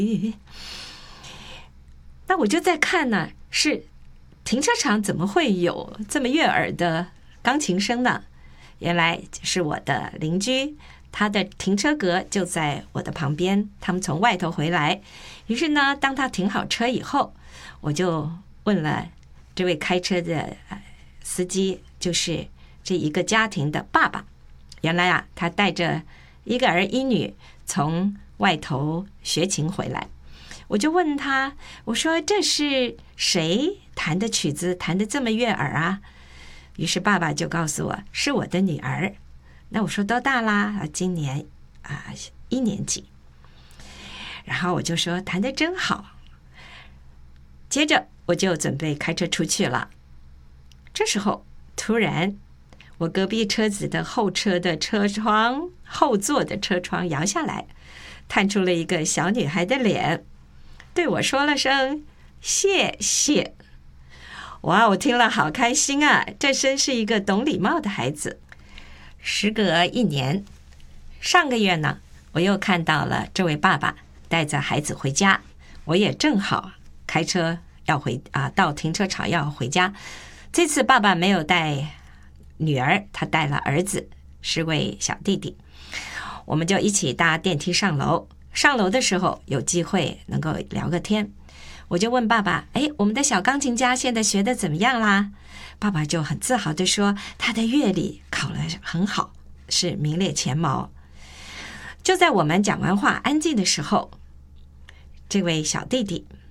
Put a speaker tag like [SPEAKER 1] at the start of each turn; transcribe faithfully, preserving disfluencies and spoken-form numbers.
[SPEAKER 1] 那我就在看呢，是停车场怎么会有这么悦耳的钢琴声呢？原来是我的邻居，他的停车格就在我的旁边，他们从外头回来。于是呢，当他停好车以后，我就问了这位开车的司机，就是这一个家庭的爸爸。原来啊，他带着一个儿一女从外头学琴回来。我就问他，我说这是谁弹的曲子，弹得这么悦耳啊？于是爸爸就告诉我，是我的女儿。那我说多大啦？今年啊一年级。然后我就说弹得真好。接着我就准备开车出去了。这时候突然，我隔壁车子的后车的车窗，后座的车窗摇下来，探出了一个小女孩的脸，对我说了声谢谢。哇，我听了好开心啊！这真是一个懂礼貌的孩子。时隔一年，上个月呢，我又看到了这位爸爸带着孩子回家，我也正好开车要回啊，到停车场要回家。这次爸爸没有带女儿，他带了儿子，是位小弟弟。我们就一起搭电梯上楼。上楼的时候有机会能够聊个天，我就问爸爸，哎，我们的小钢琴家现在学得怎么样啦？爸爸就很自豪地说，他的乐理考得很好，是名列前茅。就在我们讲完话安静的时候，这位小弟弟